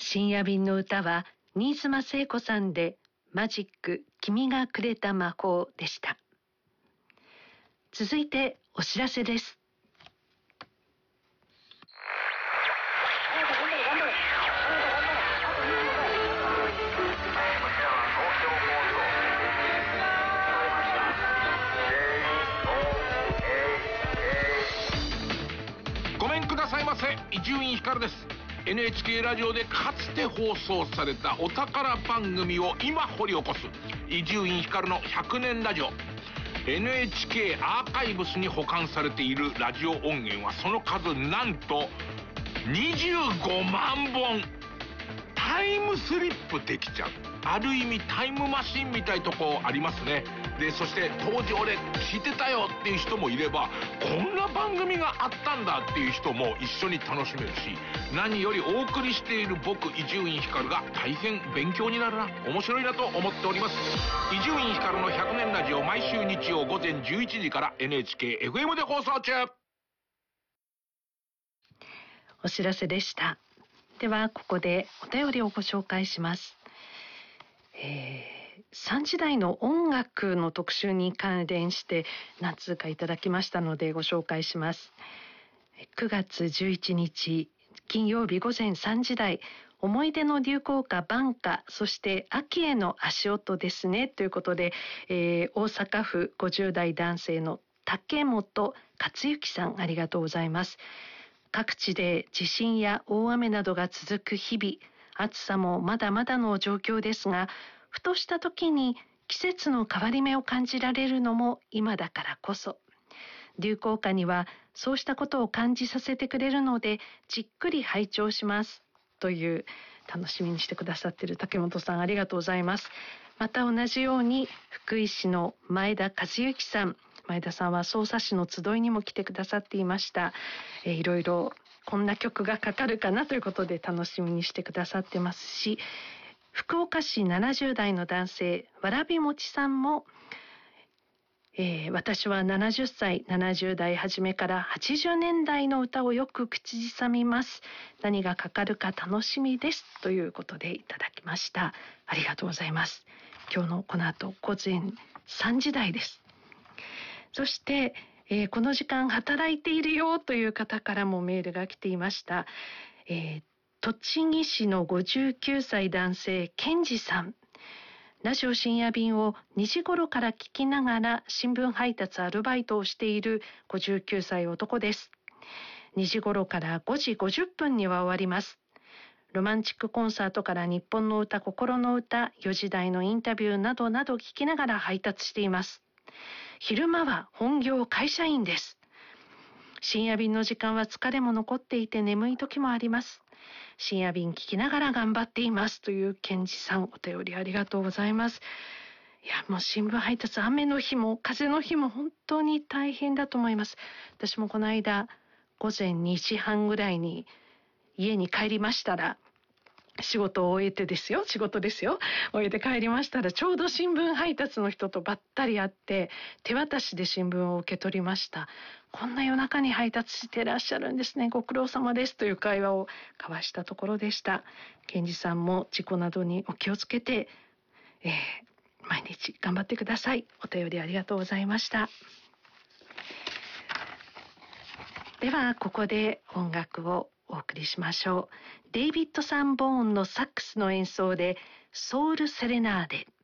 深夜便の歌は新妻聖子さんでマジック君がくれた魔法でした。続いてお知らせです。 ごめんくださいませ、伊集院光です。 NHK ラジオでかつて放送されたお宝番組を今掘り起こす伊集院光の100年ラジオ。 NHK アーカイブスに保管されているラジオ音源はその数なんと25万本。タイムスリップできちゃう、ある意味タイムマシンみたいとこありますね。でそして当時俺聞いてたよっていう人もいれば、こんな番組があったんだっていう人も一緒に楽しめるし、何よりお送りしている僕伊集院光が大変勉強になるな、面白いなと思っております。伊集院光の100年ラジオ、毎週日曜午前11時から NHK-FM で放送中。 お知らせでした。ではここでお便りをご紹介します。3時台の音楽の特集に関連して何通かいただきましたのでご紹介します。9月11日金曜日午前3時台、思い出の流行歌挽歌、そして秋への足音ですねということで、大阪府50代男性の竹本克之さん、ありがとうございます。各地で地震や大雨などが続く日々、暑さもまだまだの状況ですが、ふとした時に季節の変わり目を感じられるのも今だからこそ。流行歌にはそうしたことを感じさせてくれるので、じっくり拝聴しますという、楽しみにしてくださっている竹本さん、ありがとうございます。また同じように福井市の前田和之さん、前田さんは匝瑳市の集いにも来てくださっていました。いろいろこんな曲がかかるかなということで楽しみにしてくださってますし、福岡市70代の男性わらびもちさんも、私は70歳70代初めから80年代の歌をよく口ずさみます。何がかかるか楽しみですということでいただきました。ありがとうございます。今日のこの後午前3時台です。そして、この時間働いているよという方からもメールが来ていました。栃木市の59歳男性健二さん、ラジオ深夜便を2時頃から聞きながら新聞配達アルバイトをしている59歳男です。2時頃から5時50分には終わります。ロマンチックコンサートから日本の歌、心の歌、4時台のインタビューなどなど聞きながら配達しています。昼間は本業会社員です。深夜便の時間は疲れも残っていて眠い時もあります。深夜便聞きながら頑張っていますという健二さん、お便りありがとうございます。いや、もう新聞配達、雨の日も風の日も本当に大変だと思います。私もこの間午前2時半ぐらいに家に帰りましたら、仕事を終えてですよ、終えて帰りましたら、ちょうど新聞配達の人とばったり会って、手渡しで新聞を受け取りました。こんな夜中に配達してらっしゃるんですね、ご苦労様ですという会話を交わしたところでした。健二さんも事故などにお気をつけて、毎日頑張ってください。お便りありがとうございました。ではここで音楽をお送りしましょう。デイビッド・サンボーンのサックスの演奏でソウル・セレナーデ。